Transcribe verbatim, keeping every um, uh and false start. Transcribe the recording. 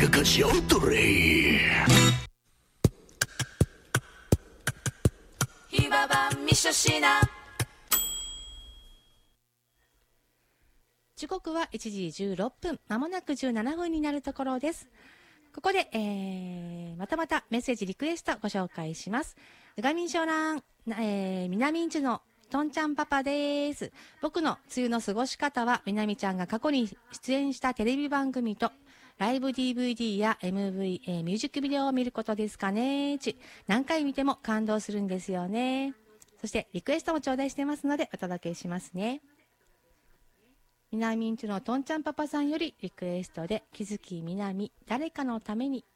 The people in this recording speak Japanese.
がカシオトレヒババンミショシナ。時刻はいちじじゅうろっぷん、まもなくじゅうななふんになるところです。ここで、えー、またまたメッセージリクエストご紹介します。うがみんしょうらん、えー、みなみんちゅのとんちゃんパパです。僕の梅雨の過ごし方は、みなみちゃんが過去に出演したテレビ番組とライブ ディーブイディー や エムブイ、えー、ミュージックビデオを見ることですかね。ち何回見ても感動するんですよね。そしてリクエストも頂戴してますのでお届けしますね。みなみんちゅのとんちゃんパパさんよりリクエストで、木月みなみ誰かのために。